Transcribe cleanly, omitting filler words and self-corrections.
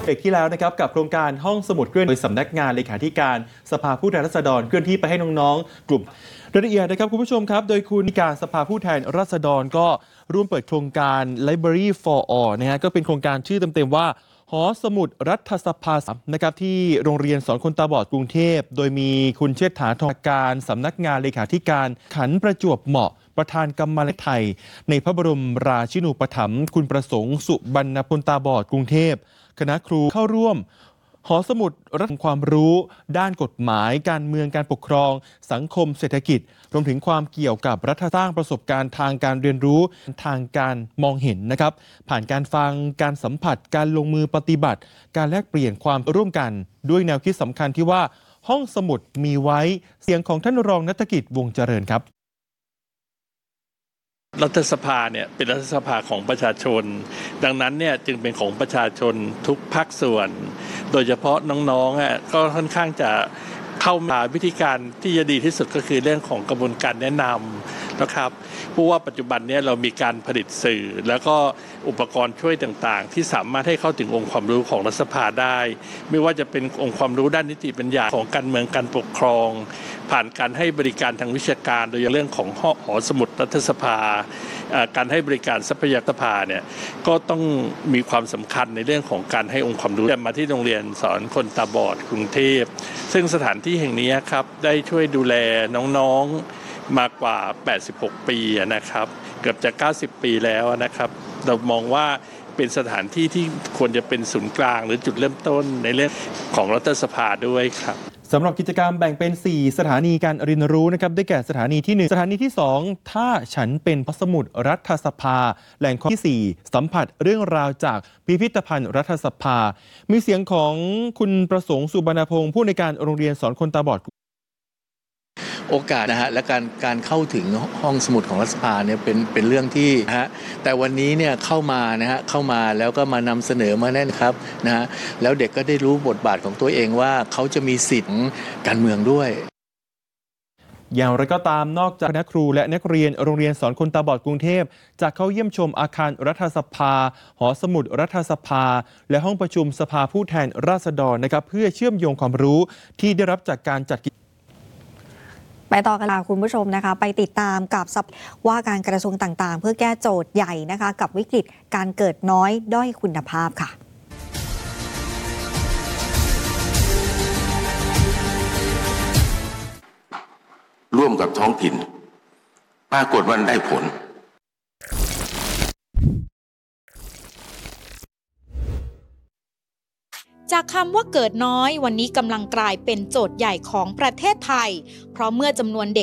เบรกที่แล้วนะครับกับโครงการห้องสมุดเคลื่อนโดยสำนักงานเลขาธิการสภาผู้แทนราษฎรเคลื่อนที่ไปให้น้องๆกลุ่มรายละเอียดนะครับคุณผู้ชมครับโดยคุณการสภาผู้แทนราษฎรก็ร่วมเปิดโครงการ Library for All นะฮะก็เป็นโครงการชื่อเต็มๆว่าหอสมุดรัฐสภานะครับที่โรงเรียนสอนคนตาบอดกรุงเทพโดยมีคุณเชษฐาทองการสำนักงานเลขาธิการขันประจวบเหมาะประธานกรรมการไทยในพระบรมราชินูปถัมภ์คุณประสงค์สุบรรณพลตาบอดกรุงเทพคณะครูเข้าร่วมหอสมุดรับความรู้ด้านกฎหมายการเมืองการปกครองสังคมเศรษฐกิจรวมถึงความเกี่ยวกับรัฐสร้างประสบการณ์ทางการเรียนรู้ทางการมองเห็นนะครับผ่านการฟังการสัมผัสการลงมือปฏิบัติการแลกเปลี่ยนความร่วมกันด้วยแนวคิดสำคัญที่ว่าห้องสมุดมีไว้เสียงของท่านรองณัฐกิจวงศ์เจริญครับรัฐสภาเนี่ยเป็นรัฐสภาของประชาชนดังนั้นเนี่ยจึงเป็นของประชาชนทุกภาคส่วนโดยเฉพาะน้องๆก็ค่อนข้างจะเข้ามาวิธีการที่จะดีที่สุดก็คือเรื่องของกระบวนการแนะนำนะครับเพราะว่าปัจจุบันนี้เรามีการผลิตสื่อแล้วก็อุปกรณ์ช่วยต่างๆที่สามารถให้เข้าถึงองค์ความรู้ของรัฐสภาได้ไม่ว่าจะเป็นองค์ความรู้ด้านนิติบัญญัติของการเมืองการปกครองผ่านการให้บริการทางวิชาการโดยเรื่องของหอสมุดรัฐสภาการให้บริการทรัพยากรสภาเนี่ยก็ต้องมีความสำคัญในเรื่องของการให้องค์ความรู้มาที่โรงเรียนสอนคนตาบอดกรุงเทพซึ่งสถานที่แห่งนี้ครับได้ช่วยดูแลน้องๆมากว่า86ปีนะครับเกือบจะ90ปีแล้วนะครับเรามองว่าเป็นสถานที่ที่ควรจะเป็นศูนย์กลางหรือจุดเริ่มต้นในเรื่องของรัฐสภาด้วยครับสำหรับกิจกรรมแบ่งเป็น4สถานีการเรียนรู้นะครับได้แก่สถานีที่1สถานีที่2ถ้าฉันเป็นพระสมุดรัฐสภาแหล่งข้อที่4สัมผัสเรื่องราวจากพิพิธภัณฑ์รัฐสภามีเสียงของคุณประสงค์สุบรรณพงศ์ผู้ในการโรงเรียนสอนคนตาบอดโอกาสนะฮะและการเข้าถึงห้องสมุดของรัฐสภาเนี่ยเป็นเรื่องที่ฮะแต่วันนี้เนี่ยเข้ามาแล้วก็มานำเสนอมาแน่นครับนะฮะแล้วเด็กก็ได้รู้บทบาทของตัวเองว่าเขาจะมีสิทธิ์การเมืองด้วยอย่างไรก็ตามนอกจากนักครูและนักเรียนโรงเรียนสอนคนตาบอดกรุงเทพจะเข้าเยี่ยมชมอาคารรัฐสภาหอสมุดรัฐสภาและห้องประชุมสภาผู้แทนราษฎรนะครับเพื่อเชื่อมโยงความรู้ที่ได้รับจากการจัดไปต่อกันค่ะคุณผู้ชมนะคะไปติดตามกับว่าการกระทรวงต่างๆเพื่อแก้โจทย์ใหญ่นะคะกับวิกฤตการเกิดน้อยด้อยคุณภาพค่ะร่วมกับท้องถิ่นปรากฏว่าได้ผลจากคำว่าเกิดน้อยวันนี้กำลังกลายเป็นโจทย์ใหญ่ของประเทศไทยเพราะเมื่อจำนวนเด็ก